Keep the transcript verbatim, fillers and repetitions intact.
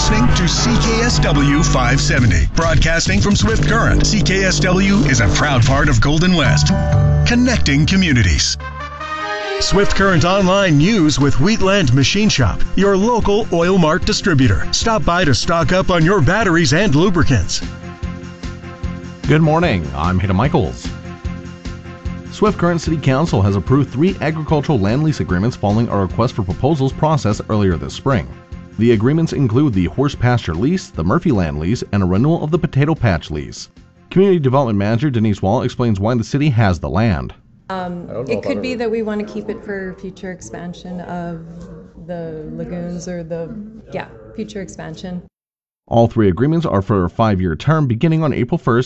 listening to C K S W five seventy. Broadcasting from Swift Current, C K S W is a proud part of Golden West. Connecting communities. Swift Current Online News with Wheatland Machine Shop, your local Oil Mart distributor. Stop by to stock up on your batteries and lubricants. Good morning, I'm Hida Michaels. Swift Current City Council has approved three agricultural land lease agreements following a request for proposals process earlier this spring. The agreements include the horse pasture lease, the Murphy land lease, and a renewal of the potato patch lease. Community Development Manager Denise Wall explains why the city has the land. Um, it could be that we want to keep it for future expansion of the lagoons or the, yeah, future expansion. All three agreements are for a five-year term beginning on April first,